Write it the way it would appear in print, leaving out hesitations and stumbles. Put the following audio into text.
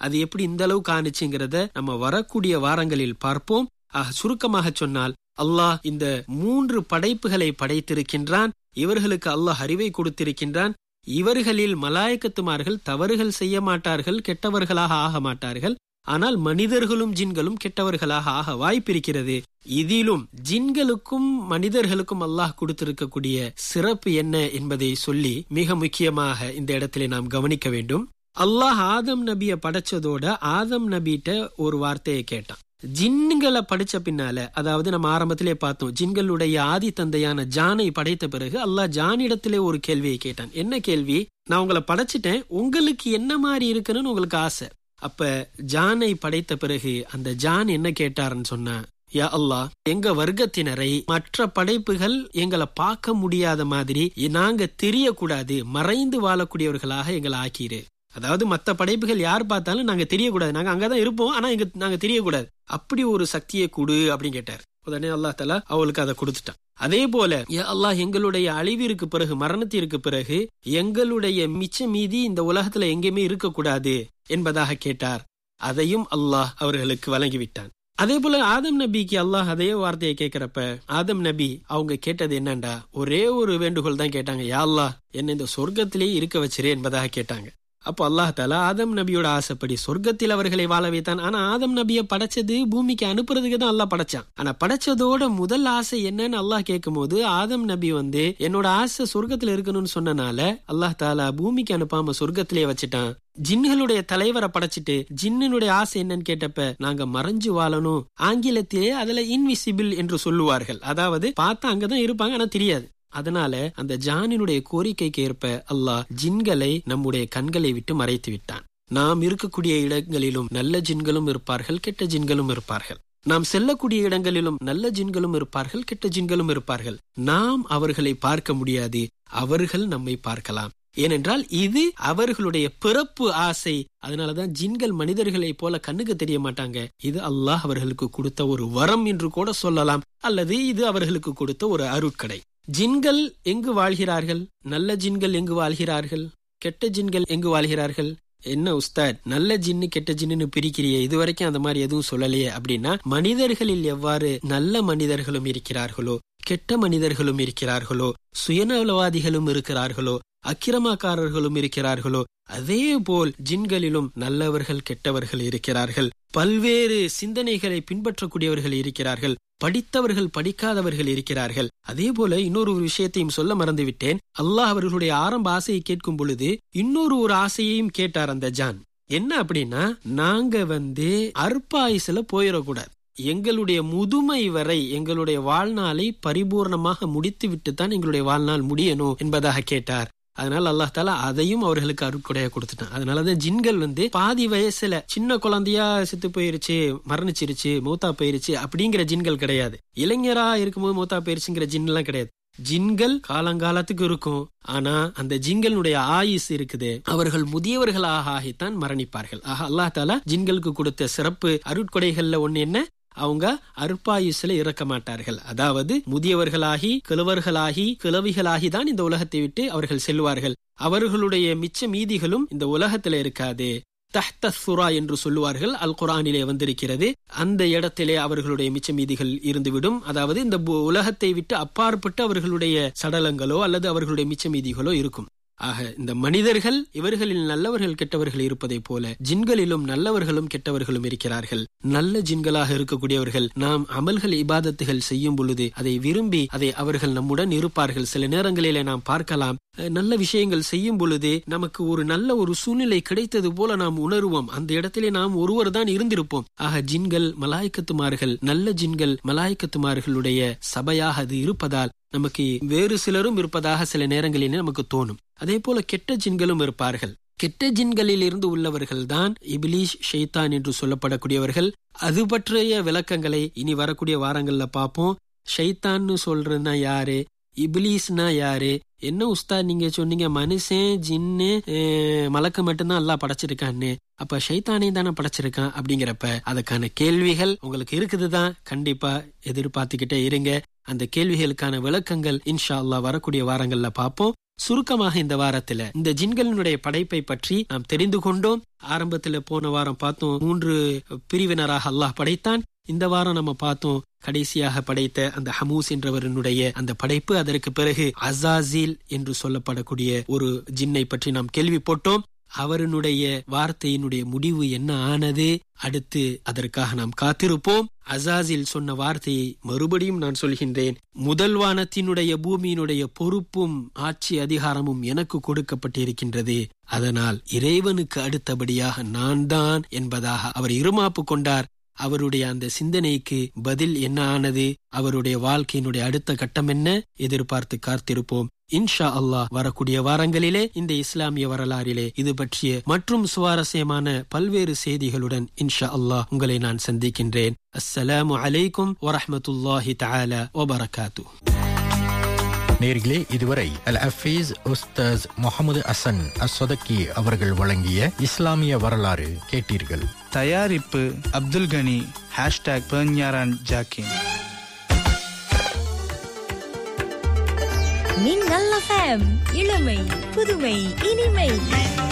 அது எப்படி இந்த அளவுக்கு ஆனிச்சுங்கிறத நம்ம வரக்கூடிய வாரங்களில் பார்ப்போம். சுருக்கமாக சொன்னால், அல்லாஹ் இந்த 3 படைப்புகளை படைத்திருக்கின்றான். இவர்களுக்கு அல்லாஹ் அறிவை கொடுத்திருக்கின்றான். இவர்களில் மலாயிகத்துமார்கள் தவறுகள் செய்ய மாட்டார்கள், கெட்டவர்களாக ஆக மாட்டார்கள். ஆனால் மனிதர்களும் ஜின்களும் கெட்டவர்களாக ஆக வாய்ப்பிருக்கிறது. இதிலும் ஜின்களுக்கும் மனிதர்களுக்கும் அல்லாஹ் கொடுத்திருக்கக்கூடிய சிறப்பு என்ன என்பதை சொல்லி மிக முக்கியமாக இந்த இடத்திலே நாம் கவனிக்க வேண்டும். அல்லாஹ் ஆதம் நபியை படைச்சதோட ஆதம் நபிட்ட ஒரு வார்த்தையை கேட்டான். ஜின்களை படிச்ச பின்னால, அதாவது நம்ம ஆரம்பத்திலே பார்த்தோம், ஜின்களுடைய ஆதி தந்தையான ஜானை படைத்த பிறகு அல்லாஹ் ஜானிடத்திலே ஒரு கேள்வியை கேட்டான். என்ன கேள்வி? நான் உங்களை படைச்சிட்டேன், உங்களுக்கு என்ன மாதிரி இருக்கணும்னு உங்களுக்கு ஆசை. அப்ப ஜானை படைத்த பிறகு அந்த ஜான் என்ன கேட்டாருன்னு சொன்னா, யா அல்லாஹ், எங்க வர்க்கத்தினரை மற்ற படைப்புகள் எங்களை பார்க்க முடியாத மாதிரி நாங்க தெரியக்கூடாது, மறைந்து வாழக்கூடியவர்களாக எங்களை ஆக்கிரு. அதாவது மற்ற படைப்புகள் யார் பார்த்தாலும் நாங்க தெரியக்கூடாது, நாங்க அங்கதான் இருப்போம், ஆனா நாங்க தெரியக்கூடாது, அப்படி ஒரு சக்தியை கொடு அப்படின்னு கேட்டார். உடனே அல்லாஹ் தஆலா அவளுக்கு அதை கொடுத்துட்டான். அதே போல யா அல்லாஹ், எங்களுடைய அழிவிற்கு பிறகு, மரணத்திற்கு பிறகு எங்களுடைய மிச்ச மீதி இந்த உலகத்துல எங்கேயுமே இருக்கக்கூடாது என்பதாக கேட்டார். அதையும் அல்லாஹ் அவர்களுக்கு வழங்கிவிட்டான். அதே போல ஆதம் நபிக்கு அல்லாஹ் அதே வார்த்தையை கேட்கிறப்ப, ஆதம் நபி அவங்க கேட்டது என்னண்டா, ஒரே ஒரு வேண்டுகோள் தான் கேட்டாங்க. யா அல்லாஹ், என்ன இந்த சொர்க்கத்திலேயே இருக்க வச்சிரு என்பதாக கேட்டாங்க. அப்போ அல்லாஹ் தஆலா ஆதம் நபியோட ஆசைப்படி சொர்க்கத்தில் அவர்களை வாழ வைத்தான். ஆனா ஆதம் நபியை படைச்சது பூமிக்கு அனுப்புறதுக்கு தான் அல்லாஹ் படைச்சான். ஆனா படைச்சதோட முதல் ஆசை என்னன்னு அல்லாஹ் கேட்கும் போது, ஆதம் நபி என்னோட ஆசை சொர்க்கத்துல இருக்கணும்னு சொன்னனால அல்லாஹ் தஆலா பூமிக்கு அனுப்பாம சொர்க்கத்திலே வச்சுட்டான். ஜின்களுடைய தலைவரை படைச்சிட்டு ஜின்னுடைய ஆசை என்னன்னு கேட்டப்ப, நாங்க மறைஞ்சு வாழணும், ஆங்கிலத்திலே அதுல இன்விசிபிள் என்று சொல்லுவார்கள். அதாவது பார்த்தா அங்கதான் இருப்பாங்க, ஆனா தெரியாது. அதனால அந்த ஜானினுடைய கோரிக்கைக்கு ஏற்ப அல்லாஹ் ஜின்களை நம்முடைய கண்களை விட்டு மறைத்து விட்டான். நாம் இருக்கக்கூடிய இடங்களிலும் நல்ல ஜின்களும் இருப்பார்கள், கெட்ட ஜின்களும் இருப்பார்கள். நாம் செல்லக்கூடிய இடங்களிலும் நல்ல ஜின்களும் இருப்பார்கள், கெட்ட ஜின்களும் இருப்பார்கள். நாம் அவர்களை பார்க்க முடியாது, அவர்கள் நம்மை பார்க்கலாம். ஏனென்றால் இது அவர்களுடைய பிறப்பு ஆசை. அதனாலதான் ஜின்கள் மனிதர்களை போல கண்ணுக்கு தெரிய மாட்டாங்க. இது அல்லாஹ் அவர்களுக்கு கொடுத்த ஒரு வரம் என்று கூட சொல்லலாம், அல்லது இது அவர்களுக்கு கொடுத்த ஒரு அருட்கடை. ஜின்கள் எங்கு வாழ்கிறார்கள்? நல்ல ஜின்கள் எங்கு வாழ்கிறார்கள்? கெட்ட ஜின்கள் எங்கு வாழ்கிறார்கள்? என்ன உஸ்தாத், நல்ல ஜின்னு கெட்ட ஜின்னு பிரிக்கிறியே, இதுவரைக்கும் அந்த மாதிரி எதுவும் சொல்லலையே அப்படின்னா, மனிதர்களில் எவ்வாறு நல்ல மனிதர்களும் இருக்கிறார்களோ, கெட்ட மனிதர்களும் இருக்கிறார்களோ, சுயநலவாதிகளும் இருக்கிறார்களோ, அக்கிரமக்காரர்களும் இருக்கிறார்களோ, அதே போல் ஜின்களிலும் நல்லவர்கள் கெட்டவர்கள் இருக்கிறார்கள். பல்வேறு சிந்தனைகளை பின்பற்றக்கூடியவர்கள் இருக்கிறார்கள், படித்தவர்கள் படிக்காதவர்கள் இருக்கிறார்கள். அதே போல இன்னொரு விஷயத்தையும் சொல்ல மறந்துவிட்டேன். அல்லாஹ் அவர்களுடைய ஆரம்ப ஆசையை கேட்கும் பொழுது இன்னொரு ஆசையையும் கேட்டார் அந்த ஜான். என்ன அப்படின்னா, நாங்க அற்ப ஆயுசுல போயிடக்கூடாது, எங்களுடைய முதுமை வரை எங்களுடைய வாழ்நாளை பரிபூர்ணமாக முடித்து விட்டு தான் எங்களுடைய வாழ்நாள் முடியணும் என்பதாக கேட்டார். அதனால அல்லாஹ் தஆலா அதையும் அவர்களுக்கு அருட்கொடையா கொடுத்துட்டான். அதனாலதான் ஜின்கள் பாதி வயசுல சின்ன குழந்தையா செத்து போயிருச்சு, மரணிச்சிருச்சு, மௌத்தா போயிருச்சு அப்படிங்கிற ஜின்கள் கிடையாது. இளைஞரா இருக்கும்போது மௌத்தா போயிருச்சுங்கிற ஜின் எல்லாம் கிடையாது. ஜின்கள் காலங்காலத்துக்கு இருக்கும். ஆனா அந்த ஜின்களுடைய ஆயுஸ் இருக்குது, அவர்கள் முதியவர்களாக ஆகித்தான் மரணிப்பார்கள். ஆக அல்லாஹ் தஆலா ஜின்களுக்கு கொடுத்த சிறப்பு அருட்கொடைகள்ல ஒண்ணு என்ன, அவங்க அற்பாயுசுல இறக்க மாட்டார்கள். அதாவது முதியவர்களாகி கிழவிகளாகி தான் இந்த உலகத்தை விட்டு அவர்கள் செல்வார்கள். அவர்களுடைய மிச்ச மீதிகளும் இந்த உலகத்துல இருக்காது. தஹ்த சுரா என்று சொல்லுவார்கள், அல் குர்ஆனிலே வந்திருக்கிறது. அந்த இடத்திலே அவர்களுடைய மிச்ச மீதிகள் இருந்துவிடும். அதாவது இந்த உலகத்தை விட்டு அப்பாற்பட்டு அவர்களுடைய சடலங்களோ அல்லது அவர்களுடைய மிச்ச மீதிகளோ இருக்கும். ஆக இந்த மனிதர்கள், இவர்களில் நல்லவர்கள் கெட்டவர்கள் இருப்பதை போல ஜின்களிலும் நல்லவர்களும் கெட்டவர்களும் இருக்கிறார்கள். நல்ல ஜின்களாக இருக்கக்கூடியவர்கள் நாம் அமல்கள் இபாதத்துகள் செய்யும் பொழுது அதை விரும்பி அதை அவர்கள் நம்முடன் இருப்பார்கள். சில நேரங்களிலே நாம் பார்க்கலாம், நல்ல விஷயங்கள் செய்யும் பொழுது நமக்கு ஒரு நல்ல ஒரு சூழ்நிலை கிடைத்தது போல நாம் உணர்வோம். அந்த இடத்திலே நாம் ஒருவர் தான் இருந்திருப்போம். ஆக ஜின்கள் மலாய்க்கத்துமார்கள், நல்ல ஜின்கள் மலாய்க்கத்துமார்களுடைய சபையாக அது இருப்பதால் நமக்கு வேறு சிலரும் இருப்பதாக சில நேரங்களிலே நமக்கு தோணும். அதே போல கெட்ட ஜின்களும் இருப்பார்கள். கெட்ட ஜின்களில் இருந்து உள்ளவர்கள் தான் இப்லீஸ், ஷைத்தான் என்று சொல்லப்படக்கூடியவர்கள். அது பற்றிய விளக்கங்களை இனி வரக்கூடிய வாரங்கள்ல பார்ப்போம். ஷைத்தான்னு சொல்றதுனா யாரு, இப்லீஸ்னா யாரு? என்ன உஸ்தாத் நீங்க சொன்னீங்க மனுஷன் ஜின்னு மலக்கு மட்டும்தான் அல்லாஹ் படைச்சிருக்கான்னு, அப்ப ஷைத்தானே தானே படைச்சிருக்கான் அப்படிங்கிறப்ப அதுக்கான கேள்விகள் உங்களுக்கு இருக்குதுதான். கண்டிப்பா எதிர்பார்த்துக்கிட்டே இருங்க. அந்த கேள்விகளுக்கான விளக்கங்கள் இன்ஷா அல்லாஹ் வரக்கூடிய வாரங்கள்ல பார்ப்போம். சுருக்கமாக இந்த வாரத்துல இந்த ஜின்களினுடைய படைப்பை பற்றி நாம் தெரிந்து கொண்டோம். ஆரம்பத்துல போன வாரம் பார்த்தோம் 3 பிரிவினராக அல்லாஹ் படைத்தான். இந்த வாரம் நம்ம பார்த்தோம் கடைசியாக படைத்த அந்த ஹமூஸ் என்றவருடைய அந்த படைப்பு. அதற்கு பிறகு அசாசில் என்று சொல்லப்படக்கூடிய ஒரு ஜின்னை பற்றி நாம் கேள்விப்பட்டோம். அவருடைய வார்த்தையினுடைய முடிவு என்ன ஆனது, அடுத்து அதற்காக நாம் காத்திருப்போம். அசாசில் சொன்ன வார்த்தையை மறுபடியும் நான் சொல்கின்றேன். முதல் வானத்தினுடைய பூமியினுடைய பொறுப்பும் ஆட்சி அதிகாரமும் எனக்கு கொடுக்கப்பட்டிருக்கின்றது. அதனால் இறைவனுக்கு அடுத்தபடியாக நான் தான் என்பதாக அவர் இருமாப்பு கொண்டார். அவருடைய அந்த சிந்தனைக்கு பதில் என்ன ஆனது, அவருடைய வாழ்க்கையினுடைய அடுத்த கட்டம் என்ன, எதிர்பார்த்து காத்திருப்போம். இன்ஷா அல்லாஹ் வரக்கூடிய வாரங்களிலே இந்த இஸ்லாமிய வரலாறிலே இது பற்றிய மற்றும் சுவாரஸ்யமான பல்வேறு செய்திகளுடன் இன்ஷா அல்லாஹ் உங்களை நான் சந்திக்கின்றேன். அஸ்ஸலாமு அலைக்கும் வரஹ்மத்துல்லாஹி தஆலா வபரகாத்துஹு. நேர்களே, இதுவரை அல் ஹஃபீஸ் உஸ்தாஸ் முகமது ஹசன் அஸ்ஸதகி அவர்கள் வழங்கிய இஸ்லாமிய வரலாறு கேட்டீர்கள். தயாரிப்பு அப்துல் கனி #பெர்ஞாரான் ஜாக்கின். மின்னல் FM, இளமை புதுமை இனிமை.